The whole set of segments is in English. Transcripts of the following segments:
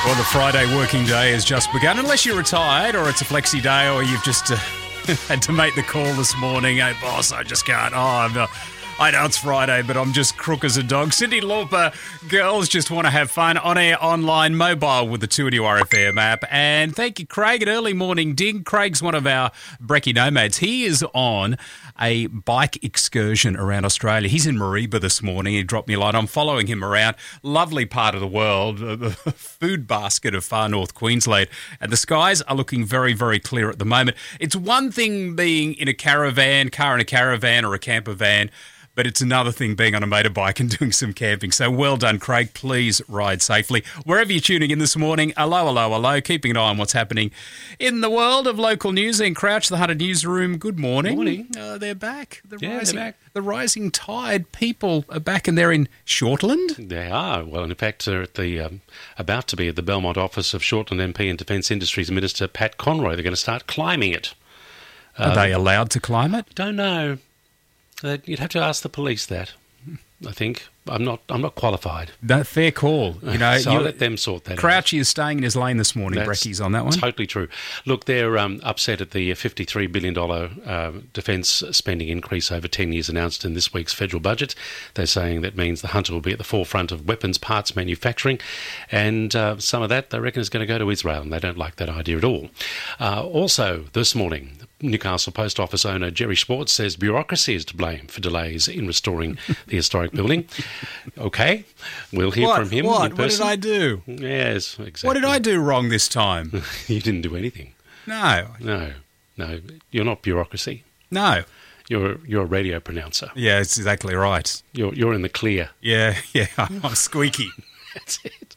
Well, the Friday working day has just begun, unless you're retired or it's a flexi day or you've just had to make the call this morning. Hey, boss, I just can't. I know it's Friday, but I'm just crook as a dog. Cindy Lauper, girls just want to have fun on air, online, mobile with the 2 RFM app. And thank you, Craig, at Early Morning Dig. Craig's one of our brekkie nomads. He is on a bike excursion around Australia. He's in Mareeba this morning. He dropped me a line. I'm following him around. Lovely part of the world, the food basket of far north Queensland. And the skies are looking very, very clear at the moment. It's one thing being in a car in a caravan or a camper van, but it's another thing being on a motorbike and doing some camping. So well done, Craig. Please ride safely. Wherever you're tuning in this morning, hello. Keeping an eye on what's happening in the world of local news. In Crouch, the Hunter Newsroom, good morning. Morning. They're back. They're back. The rising tide people are back, and they're in Shortland. They are. Well, in fact, they're at the about to be at the Belmont office of Shortland MP and Defence Industries Minister Pat Conroy. They're going to start climbing it. Are they allowed to climb it? Don't know. You'd have to ask the police that, I think. I'm not qualified. No, fair call. So I'll let them sort that out. Crouchy is staying in his lane this morning, Brecky's on that one. Totally true. Look, they're upset at the $53 billion defence spending increase over 10 years announced in this week's federal budget. They're saying that means the Hunter will be at the forefront of weapons parts manufacturing, and some of that they reckon is going to go to Israel, and they don't like that idea at all. Also, this morning, Newcastle Post Office owner Jerry Schwartz says bureaucracy is to blame for delays in restoring the historic building. Okay, we'll hear from him in person. What did I do? Yes, exactly. What did I do wrong this time? You didn't do anything. No. You're not bureaucracy. No. You're a radio pronouncer. Yeah, that's exactly right. You're in the clear. Yeah, I'm squeaky. That's it.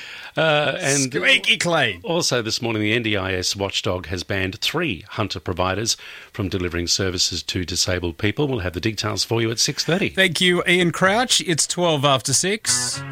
And squeaky clean. Also this morning, the NDIS watchdog has banned 3 Hunter providers from delivering services to disabled people. We'll have the details for you at 6:30. Thank you, Ian Crouch. It's 12 after 6.